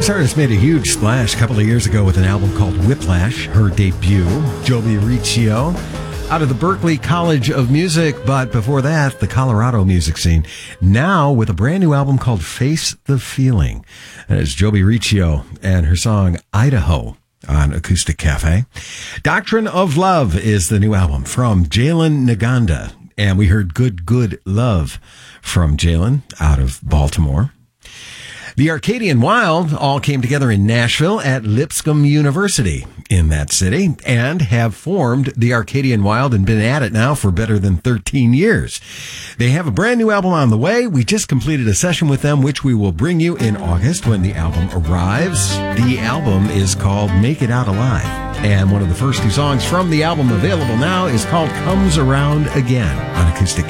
This artist made a huge splash a couple of years ago with an album called Whiplash, her debut. Joby Riccio, out of the Berklee College of Music, but before that, the Colorado music scene. Now with a brand new album called Face the Feeling. That is Joby Riccio and her song Idaho on Acoustic Cafe. Doctrine of Love is the new album from Jalen Naganda. And we heard Good, Good Love from Jalen out of Baltimore. The Arcadian Wild all came together in Nashville at Lipscomb University in that city and have formed the Arcadian Wild and been at it now for better than 13 years. They have a brand new album on the way. We just completed a session with them, which we will bring you in August when the album arrives. The album is called Make It Out Alive. And one of the first two songs from the album available now is called Comes Around Again on Acoustic